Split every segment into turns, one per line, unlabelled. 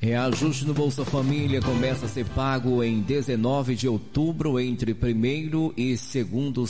Reajuste no Bolsa Família começa a ser pago em 19 de outubro entre primeiro e segundo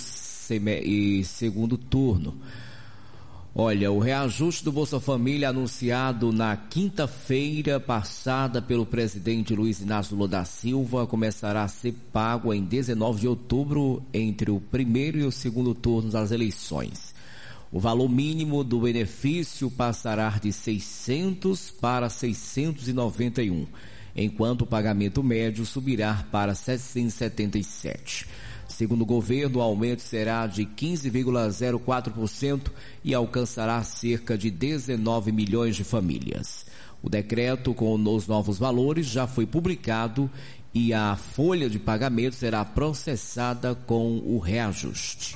turno. Olha, o reajuste do Bolsa Família anunciado na quinta-feira passada pelo presidente Luiz Inácio Lula da Silva começará a ser pago em 19 de outubro entre o primeiro e o segundo turno das eleições. O valor mínimo do benefício passará de 600 para 691, enquanto o pagamento médio subirá para 777. Segundo o governo, o aumento será de 15,04% e alcançará cerca de 19 milhões de famílias. O decreto com os novos valores já foi publicado e a folha de pagamento será processada com o reajuste.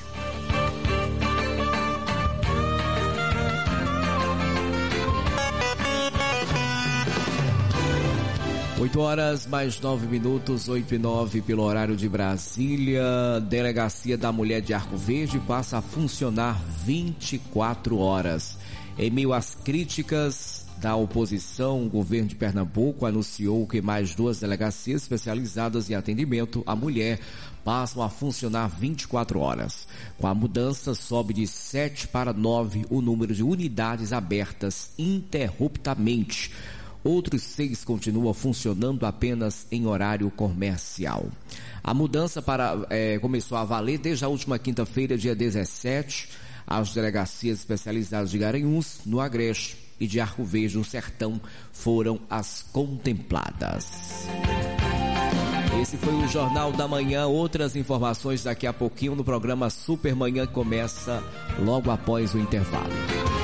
8h mais 9, 8h09 pelo horário de Brasília. Delegacia da Mulher de Arco Verde passa a funcionar 24 horas. Em meio às críticas da oposição, o governo de Pernambuco anunciou que mais 2 delegacias especializadas em atendimento à mulher passam a funcionar 24 horas. Com a mudança, sobe de 7 para 9 o número de unidades abertas ininterruptamente. Outros 6 continuam funcionando apenas em horário comercial. A mudança começou a valer desde a última quinta-feira, dia 17. As delegacias especializadas de Garanhuns, no Agreste, e de Arco Verde, no Sertão, foram as contempladas. Esse foi o Jornal da Manhã. Outras informações daqui a pouquinho no programa Supermanhã, que começa logo após o intervalo.